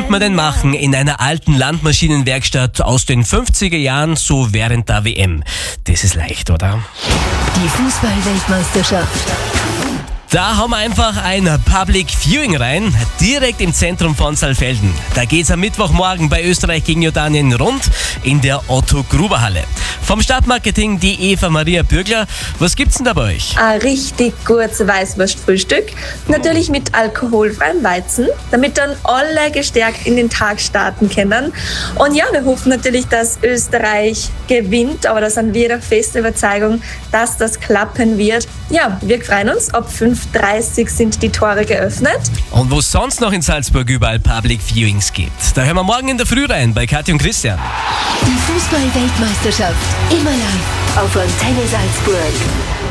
konnte man denn machen in einer alten Landmaschinenwerkstatt aus den 50er Jahren, so während der WM? Das ist leicht, oder? Die Fußball-Weltmeisterschaft. Da haben wir einfach ein Public Viewing rein, direkt im Zentrum von Saalfelden. Da geht's am Mittwochmorgen bei Österreich gegen Jordanien rund in der Otto-Gruber-Halle. Vom Stadtmarketing die Eva-Maria Bürgler. Was gibt's denn da bei euch? Ein richtig gutes Weißwurstfrühstück. Natürlich mit alkoholfreiem Weizen, damit dann alle gestärkt in den Tag starten können. Und ja, wir hoffen natürlich, dass Österreich gewinnt, aber da sind wir der festen Überzeugung, dass das klappen wird. Ja, wir freuen uns. Ab 5:30 Uhr sind die Tore geöffnet. Und wo es sonst noch in Salzburg überall Public Viewings gibt, da hören wir morgen in der Früh rein bei Kathi und Christian. Die Fußball-Weltmeisterschaft. Immer live auf Antenne Salzburg.